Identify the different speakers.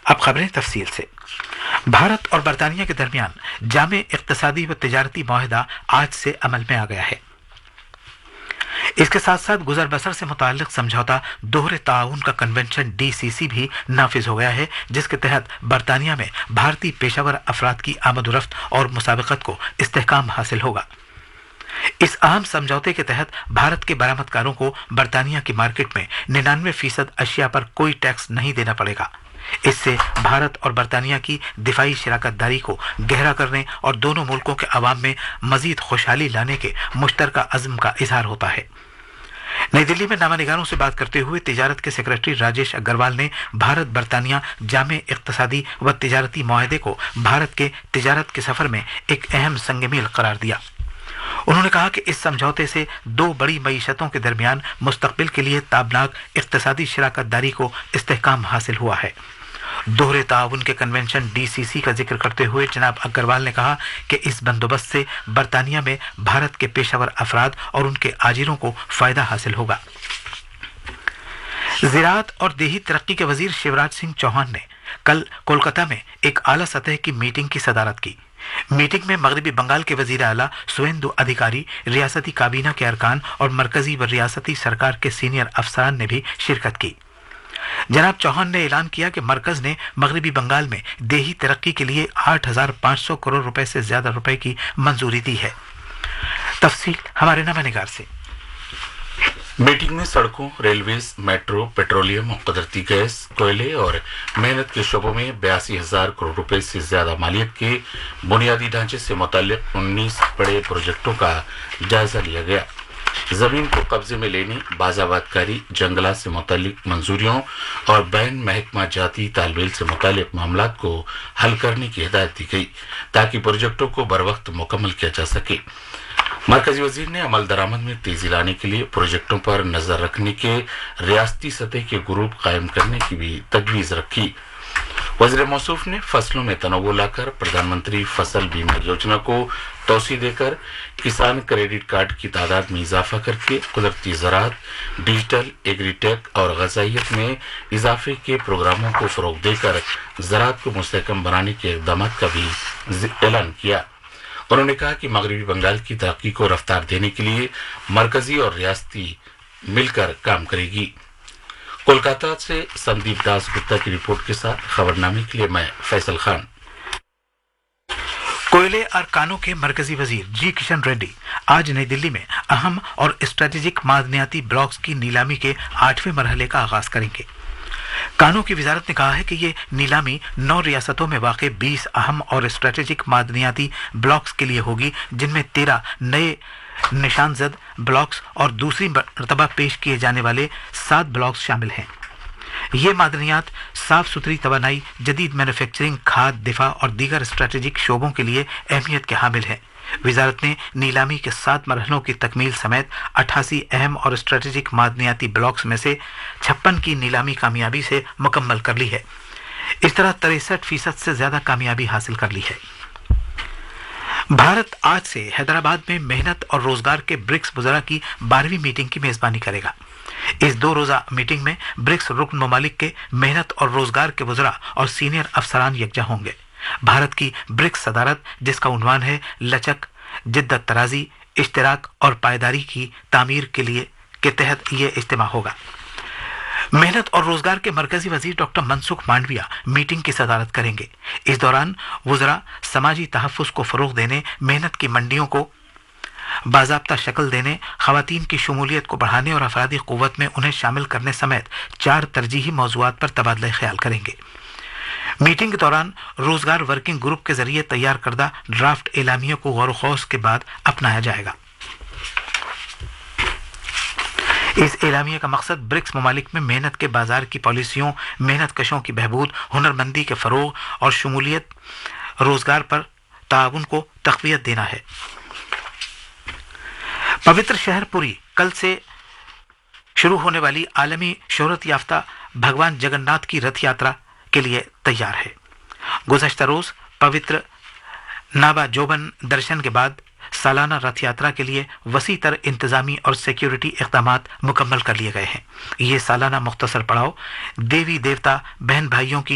Speaker 1: अब खबरें तफसील से। भारत और बरतानिया के दरमियान जामे इक्तिसादी व तिजारती मुआहदा आज से अमल में आ गया है। इसके साथ साथ गुजर बसर से मुताल्लिक समझौता दोहरे ताउन का कन्वेंशन DCC भी नाफिज हो गया है, जिसके तहत बरतानिया में भारतीय पेशावर अफराद की आमद-ओ-रफ्त और मुसाबकत को इस्तेहकाम हासिल होगा। इस अहम समझौते के तहत भारत के बरामदकारों को बरतानिया की मार्केट में 99% अशिया पर कोई टैक्स नहीं देना पड़ेगा। इससे भारत और बरतानिया की दिफाई शराकतदारी को गहरा करने और दोनों मुल्कों के अवाम में मजीद खुशहाली लाने के मुश्तरका अज़्म का इजहार होता है। नई दिल्ली में नामानिगारों से बात करते हुए तिजारत के सेक्रेटरी राजेश अग्रवाल ने भारत बरतानिया जामे इक्तिसादी व तिजारती मुआहदे को भारत के तिजारत के सफर में एक अहम संग-ए-मील करार दिया। उन्होंने कहा कि इस समझौते से दो बड़ी मईशतों के दरमियान मुस्तकबिल के लिए ताबनाक इक्तिसादी शराकतदारी को इस्तेहकाम हासिल हुआ है। दोहरे ताउन के कन्वेंशन DCC का जिक्र करते हुए जनाब अग्रवाल ने कहा कि इस बंदोबस्त से बरतानिया में भारत के पेशावर अफराद और उनके आजिरों को फायदा हासिल होगा। ज़राअत और देही तरक्की के वजीर शिवराज सिंह चौहान ने कल कोलकाता में एक आला सतह की मीटिंग की सदारत की। मीटिंग में मगरबी बंगाल के वजीर आला सुवेंदु अधिकारी, रियासती काबीना के अरकान और मरकजी व रियासती सरकार के सीनियर अफसरान ने भी शिरकत की। जनाब चौहान ने ऐलान किया कि मरकज ने मगरबी बंगाल में देही तरक्की के लिए 8,500 करोड़ रुपए से ज्यादा रुपए की मंजूरी दी है। तफसील हमारे नामानिगार से।
Speaker 2: मीटिंग में सड़कों, रेलवेज, मेट्रो, पेट्रोलियम, कुदरती गैस, कोयले और मेहनत के शोबों में 82,000 करोड़ रुपए से ज्यादा मालियत के बुनियादी ढांचे से मुताल्लिक 19 बड़े प्रोजेक्टों का जायजा लिया गया। जमीन को कब्जे में लेने, बाजाबादकारी, जंगलात से मुताल्लिक मंजूरियों और बैन महकमा जाती तालमेल से मुताल्लिक मामलात को हल करने की हिदायत दी गई ताकि प्रोजेक्टों को बरवक्त मुकम्मल किया जा सके। मरकजी वजीर ने अमल दरामद में तेजी लाने के लिए प्रोजेक्टों पर नजर रखने के रियासती सतह के ग्रुप कायम करने की भी तजवीज रखी। वज़ीर मौसूफ ने फसलों में तनोवुर लाकर प्रधानमंत्री फसल बीमा योजना को तोसी देकर किसान क्रेडिट कार्ड की तादाद में इजाफा करके कुदरती ज़राअत, डिजिटल एग्रीटेक और ग़ज़ाइयत में इजाफे के प्रोग्रामों को फ़रोग़ देकर ज़राअत को मुस्तहकम बनाने के इक़दाम का भी ऐलान किया। उन्होंने कहा कि मगरबी बंगाल की तरक्की को रफ्तार देने के लिए मरकजी और रियासती मिलकर काम करेगी। कोलकाता से संदीप दास गुप्ता की रिपोर्ट के साथ खबरनामे के लिए मैं फैसल खान।
Speaker 1: कोयले और कानों के मरकजी वजीर जी किशन रेड्डी आज नई दिल्ली में अहम और स्ट्रेटेजिक मादनियाती ब्लॉक्स की नीलामी के 8वें मरहले का आगाज करेंगे। कानून की वजारत ने कहा है कि ये नीलामी 9 रियासतों में वाक़ 20 अहम और स्ट्रेटेजिक मादनियाती ब्लॉक्स के लिए होगी, जिनमें 13 नए निशानजद ब्लॉक्स और दूसरी मरतबा पेश किए जाने वाले 7 ब्लॉक्स शामिल हैं। ये मादनियात साफ सुथरी तवानाई, जदीद मैन्युफैक्चरिंग, खाद, दिफा और दीगर स्ट्रेटेजिक शोबों के लिए अहमियत के हामिल हैं। वजारत ने नीलामी के 7 मरहलों की तकमील समेत 88 अहम और स्ट्रेटेजिक मादनियाती ब्लॉक्स में से 56 की नीलामी कामयाबी से मुकम्मल कर ली है। इस तरह 63% से ज्यादा कामयाबी हासिल कर ली है। भारत आज से हैदराबाद में मेहनत और रोजगार के ब्रिक्स वज़रा की 12वीं मीटिंग की मेजबानी करेगा। इस 2 रोजा मीटिंग में ब्रिक्स रुकन ममालिक के मेहनत और रोजगार के वज़रा और सीनियर अफसरान यकजा होंगे। भारत की ब्रिक्स सदारत, जिसका उन्वान है लचक, जिद्दत तराजी, इश्तिराक और पायदारी की तामीर के लिए के तहत ये इज्तिमा होगा। मेहनत और रोजगार के मरकजी वजीर डॉक्टर मनसुख मांडविया मीटिंग की सदारत करेंगे। इस दौरान वज़रा समाजी तहफ़्फ़ुज़ को फ़रोग़ देने, मेहनत की मंडियों को बाज़ाब्ता शक्ल देने, ख़वातीन की शमूलियत को बढ़ाने और अफरादी क़ुव्वत में उन्हें शामिल करने समेत 4 तरजीही मौज़ूआत पर तबादला ख्याल करेंगे। मीटिंग के दौरान रोजगार वर्किंग ग्रुप के जरिए तैयार करदा ड्राफ्ट एलामियों को गौर खौस के बाद अपनाया जाएगा। इस एलामिया का मकसद ब्रिक्स ममालिक में मेहनत के बाजार की पॉलिसियों, मेहनत कशों की बहबूद, हुनरमंदी के फरोग और शमूलियत रोजगार पर ताउन को तक़वियत देना है। पवित्र शहर पुरी कल से शुरू होने वाली आलमी शोहरत याफ्ता भगवान जगन्नाथ की रथ यात्रा के लिए तैयार है। गुज़श्ता रोज पवित्र नाबा जोबन दर्शन के बाद सालाना रथ यात्रा के लिए वसी तर इंतजामी और सिक्योरिटी इक़दामात मुकम्मल कर लिए गए हैं। ये सालाना मुख्तसर पड़ाव देवी देवता बहन भाइयों की